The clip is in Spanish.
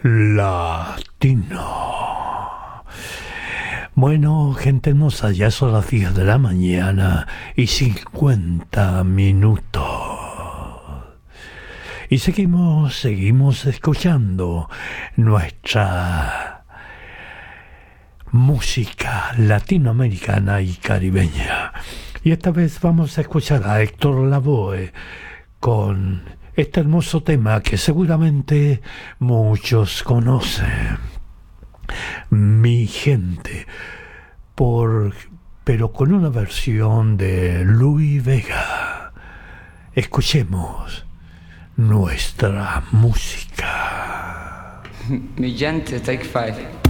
Latino. Bueno, gente hermosa, ya son las 10 de la mañana y 50 minutos. Y seguimos escuchando nuestra música latinoamericana y caribeña. Y esta vez vamos a escuchar a Héctor Lavoe con este hermoso tema que seguramente muchos conocen. Mi gente, pero con una versión de Luis Vega. Escuchemos nuestra música. Mi gente, take 5.